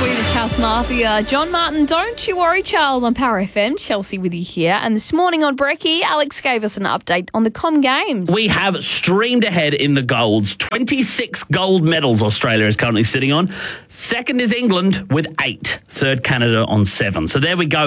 Swedish House Mafia. John Martin, don't you worry, child, on Power FM. Chelsea with you here. And this morning on Brekkie, Alex gave us an update on the Com Games. We have streamed ahead in the golds. 26 gold medals Australia is currently sitting on. Second is England with 8. Third, Canada on 7. So there we go,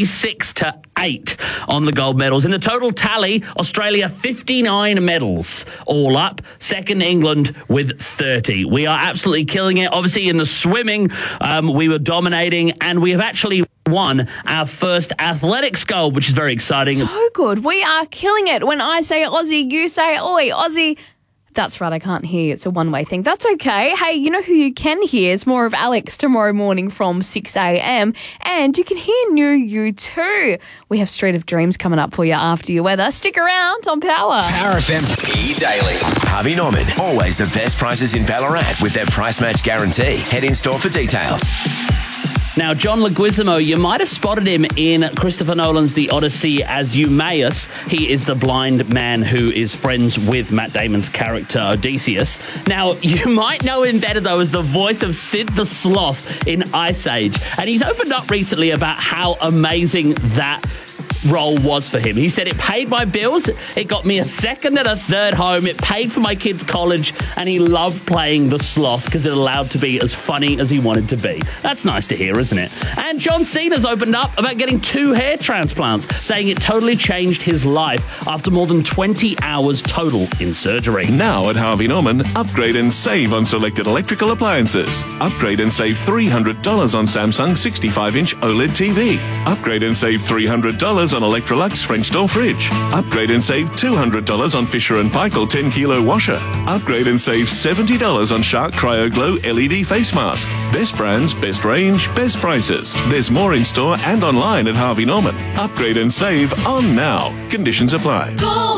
26-8 on the gold medals. In the total tally, Australia 59 medals all up. Second, England with 30. We are absolutely killing it. Obviously, in the swimming, we were dominating, and we have actually won our first athletics gold, which is very exciting. So good. We are killing it. When I say Aussie, you say oi, Aussie. That's right, I can't hear you. It's a one-way thing. That's okay. Hey, you know who you can hear is more of Alex tomorrow morning from 6 a.m. And you can hear New You too. We have Street of Dreams coming up for you after your weather. Stick around on Power. Power FM E-Daily. Harvey Norman. Always the best prices in Ballarat with their price match guarantee. Head in store for details. Now, John Leguizamo, you might have spotted him in Christopher Nolan's The Odyssey as Eumaeus. He is the blind man who is friends with Matt Damon's character, Odysseus. Now, you might know him better, though, as the voice of Sid the Sloth in Ice Age. And he's opened up recently about how amazing that role was for him. He said it paid my bills, it got me a second and a third home, it paid for my kids' college, and he loved playing the sloth because it allowed to be as funny as he wanted to be. That's nice to hear, isn't it? And John Cena's opened up about getting 2 hair transplants, saying it totally changed his life after more than 20 hours total in surgery. Now at Harvey Norman, upgrade and save on selected electrical appliances. Upgrade and save $300 on Samsung 65-inch OLED TV. Upgrade and save $300 on Electrolux French door fridge. Upgrade and save $200 on Fisher & Paykel 10-kilo washer. Upgrade and save $70 on Shark Cryo Glow LED face mask. Best brands, best range, best prices. There's more in store and online at Harvey Norman. Upgrade and save on now. Conditions apply. Go,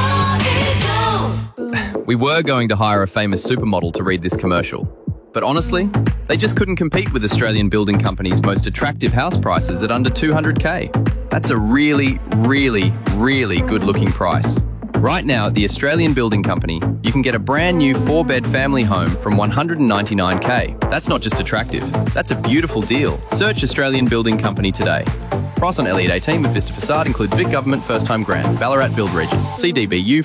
Harvey, go. We were going to hire a famous supermodel to read this commercial, but honestly, they just couldn't compete with Australian building companies' most attractive house prices at under $200K. That's a really, really, really good-looking price. Right now at the Australian Building Company, you can get a brand new 4-bed family home from $199K. That's not just attractive, that's a beautiful deal. Search Australian Building Company today. Price on Elliott 18 with Vista Facade includes Vic Government First Time Grant, Ballarat Build Region, CDBU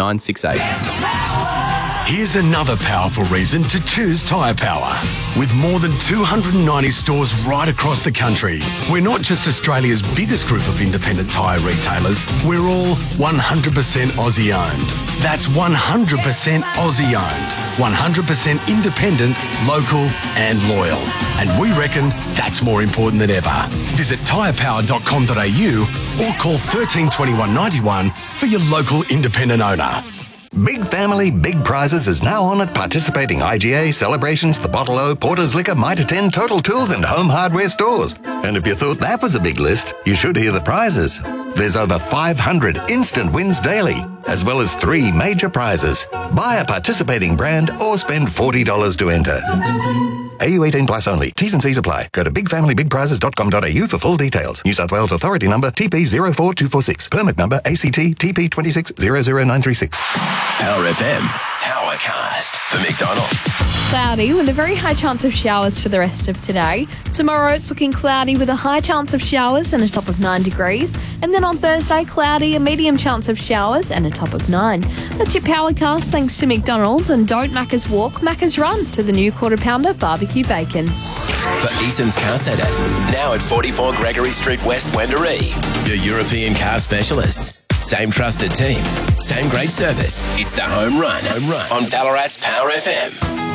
52968. Here's another powerful reason to choose Tyre Power. With more than 290 stores right across the country, we're not just Australia's biggest group of independent tyre retailers, we're all 100% Aussie owned. That's 100% Aussie owned, 100% independent, local and loyal. And we reckon that's more important than ever. Visit tyrepower.com.au or call 13 21 91 for your local independent owner. Big Family, Big Prizes is now on at participating IGA, Celebrations, The Bottle O, Porter's Liquor, Mitre 10, Total Tools and Home Hardware stores. And if you thought that was a big list, you should hear the prizes. There's over 500 instant wins daily, as well as 3 major prizes. Buy a participating brand or spend $40 to enter. AU 18 plus only. T's and C's apply. Go to bigfamilybigprizes.com.au for full details. New South Wales Authority number TP 04246. Permit number ACT TP 2600936. Power FM. Powercast for McDonald's. Cloudy with a very high chance of showers for the rest of today. Tomorrow it's looking cloudy with a high chance of showers and a top of 9 degrees. And then on Thursday, cloudy, a medium chance of showers and a top of 9. That's your Powercast thanks to McDonald's, and don't Macca's walk, Macca's run to the new Quarter Pounder barbecue bacon. For Eason's Car Centre. Now at 44 Gregory Street West, Wendouree. Your European car specialists. Same trusted team. Same great service. It's the home run on Ballarat's Power FM.